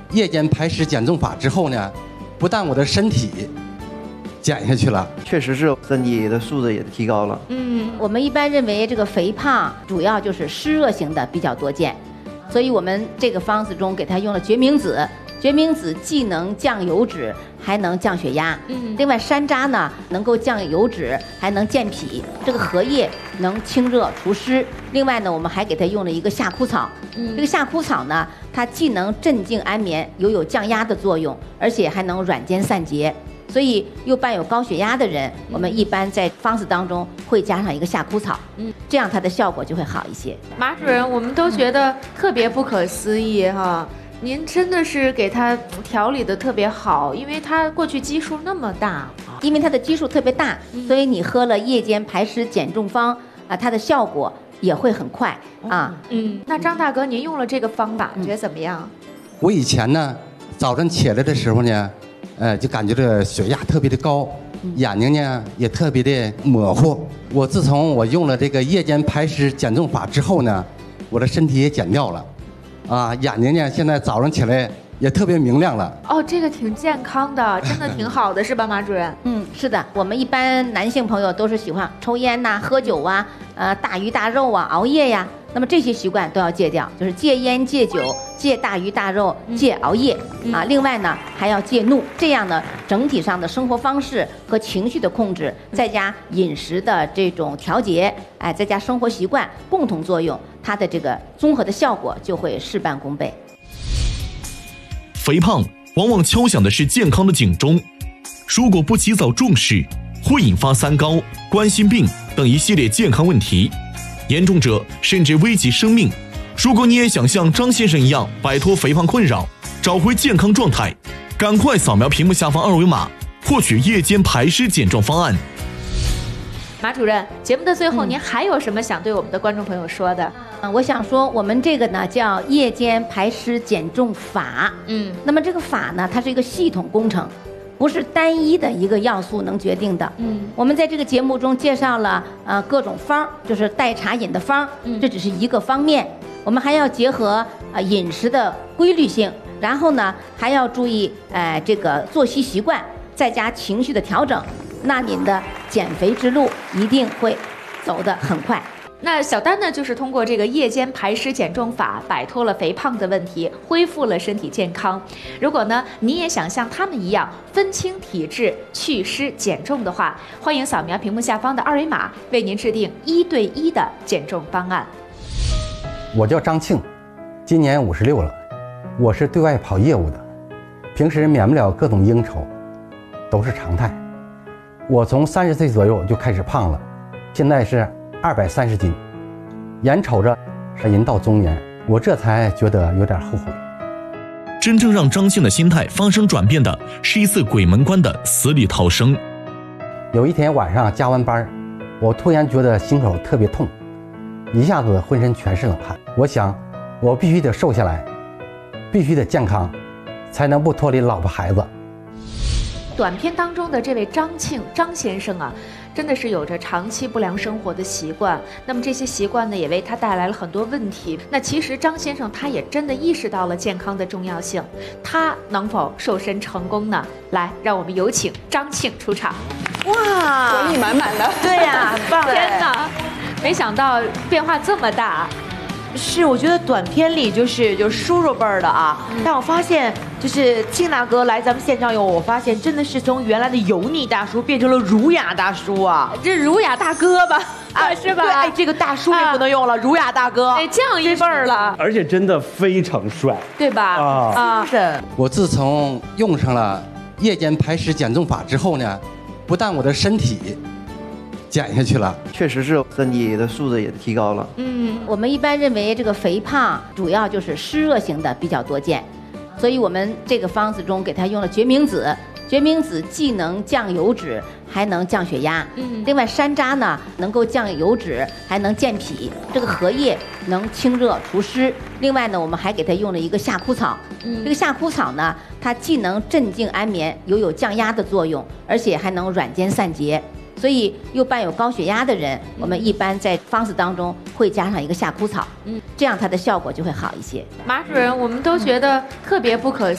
夜间排湿减重法之后呢，不但我的身体减下去了， 确实是身体的素质也提高了。 我们一般认为这个肥胖主要就是湿热型的比较多见，所以我们这个方子中给它用了决明子。决明子既能降油脂，还能降血压。另外山楂呢，能够降油脂，还能健脾。这个荷叶能清热除湿。另外呢，我们还给它用了一个夏枯草。这个夏枯草呢，它既能镇静安眠，又有降压的作用，而且还能软坚散结。所以又伴有高血压的人，我们一般在方子当中会加上一个夏枯草，这样它的效果就会好一些。 马主任，我们都觉得特别不可思议哈。您真的是给他调理的特别好，因为他过去基数那么大， 因为它的基数特别大，所以你喝了夜间排湿减重方啊，它的效果也会很快啊。 那张大哥，您用了这个方法，觉得怎么样？ 我以前呢，早晨起来的时候呢，就感觉这血压特别的高，眼睛呢也特别的模糊。我自从我用了这个夜间排湿减重法之后呢，我的身体也减掉了。眼睛呢，现在早上起来也特别明亮了。 哦，这个挺健康的，真的挺好的，是吧，马主任？ 是的，我们一般男性朋友都是喜欢抽烟呐、喝酒啊、大鱼大肉啊、熬夜呀。那么这些习惯都要戒掉，就是戒烟、戒酒、戒大鱼大肉、戒熬夜啊。另外呢，还要戒怒，这样呢，整体上的生活方式和情绪的控制，再加饮食的这种调节，再加生活习惯共同作用，它的这个综合的效果就会事半功倍。 肥胖往往敲响的是健康的警钟，如果不及早重视，会引发三高、冠心病等一系列健康问题，严重者甚至危及生命。如果你也想像张先生一样摆脱肥胖困扰，找回健康状态，赶快扫描屏幕下方二维码，获取夜间排湿减重方案。 马主任，节目的最后，您还有什么想对我们的观众朋友说的？ 我想说，我们这个呢叫夜间排湿减重法。那么这个法呢，它是一个系统工程，不是单一的一个要素能决定的。我们在这个节目中介绍了各种方，就是代茶饮的方，这只是一个方面。我们还要结合饮食的规律性，然后呢还要注意这个作息习惯，再加情绪的调整，那您的减肥之路一定会走得很快。 那小丹呢，就是通过这个夜间排湿减重法，摆脱了肥胖的问题，恢复了身体健康。如果呢，你也想像他们一样分清体质、祛湿减重的话，欢迎扫描屏幕下方的二维码，为您制定1对1的减重方案。 我叫张庆，今年56了，我是对外跑业务的，平时免不了各种应酬，都是常态。我从30岁左右就开始胖了，现在是230斤，眼瞅着人到中年，我这才觉得有点后悔。 真正让张庆的心态发生转变的是一次鬼门关的死里逃生。 有一天晚上加完班，我突然觉得心口特别痛，一下子浑身全是冷汗。我想我必须得瘦下来，必须得健康，才能不脱离老婆孩子。 短片当中的这位张庆张先生啊，真的是有着长期不良生活的习惯，那么这些习惯呢，也为他带来了很多问题。那其实张先生他也真的意识到了健康的重要性，他能否瘦身成功呢？来，让我们有请张庆出场。 哇，活力满满的， 对呀，很棒！ 天哪，没想到变化这么大。 是，我觉得短片里就是叔叔辈儿的啊，但我发现就是庆大哥来咱们现场以后，我发现真的是从原来的油腻大叔变成了儒雅大叔啊， 这儒雅大哥吧，是吧？ 对，哎，这个大叔也不能用了，儒雅大哥， 哎，降一辈儿了， 而且真的非常帅， 对吧？ 是。 我自从用上了夜间排湿减重法之后呢，不但我的身体减下去了， 确实是身体的素质也提高了。 我们一般认为这个肥胖主要就是湿热型的比较多见，所以我们这个方子中给它用了决明子。决明子既能降油脂，还能降血压。另外山楂呢，能够降油脂，还能健脾。这个荷叶能清热除湿。另外呢，我们还给它用了一个夏枯草。这个夏枯草呢，它既能镇静安眠，又有降压的作用，而且还能软坚散结。所以又伴有高血压的人，我们一般在方子当中会加上一个夏枯草，这样它的效果就会好一些。 马主任，我们都觉得特别不可